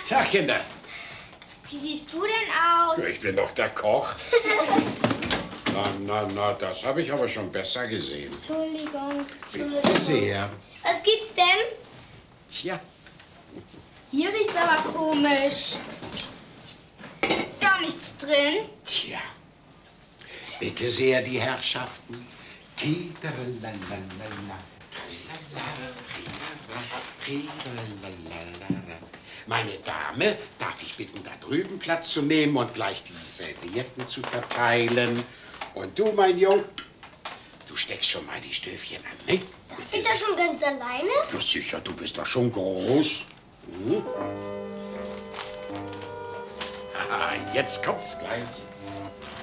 Tag, Kinder. Wie siehst du denn aus? Ich bin doch der Koch. Na, das habe ich aber schon besser gesehen. Entschuldigung. Bitte sehr. Was gibt's denn? Tja. Hier riecht's aber komisch. Gar nichts drin. Tja. Bitte sehr, die Herrschaften. Tiderlalalala. Meine Dame, darf ich bitten, da drüben Platz zu nehmen und gleich die Servietten zu verteilen? Und du, mein Jung, du steckst schon mal die Stöfchen an, ne? Ist er schon ganz alleine? Ja, sicher, du bist doch schon groß. Hm? Haha, jetzt kommt's gleich.